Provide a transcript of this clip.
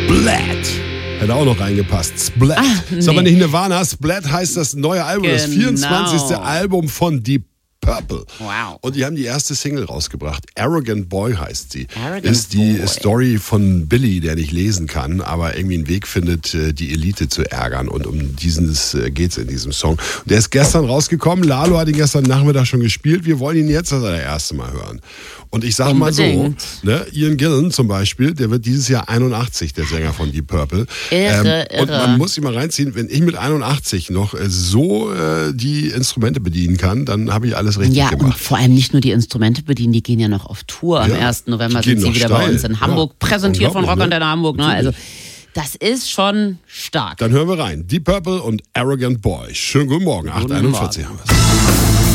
Splat. Hätte auch noch reingepasst. Splat. Ist aber nicht Nirvana. Splat heißt das neue Album, das 24. Album von Deep Purple. Wow. Und die haben die erste Single rausgebracht. Arrogant Boy heißt sie. Ist die Story von Billy, der nicht lesen kann, aber irgendwie einen Weg findet, die Elite zu ärgern. Und um dieses geht's in diesem Song. Und der ist gestern rausgekommen. Lalo hat ihn gestern Nachmittag schon gespielt. Wir wollen ihn jetzt das erste Mal hören. Und ich sag mal so, ne, Ian Gillan zum Beispiel, der wird dieses Jahr 81, der Sänger von Deep Purple. Irre. Und man muss sich mal reinziehen, wenn ich mit 81 noch so die Instrumente bedienen kann, dann habe ich alles richtig gemacht. Ja, und vor allem nicht nur die Instrumente bedienen, die gehen ja noch auf Tour. Am 1. November sind sie wieder bei uns in Hamburg, präsentiert von Rock Antenne Hamburg. Ne? Also das ist schon stark. Dann hören wir rein. Deep Purple und Arrogant Boy. Schönen guten Morgen, 8:41 haben wir es.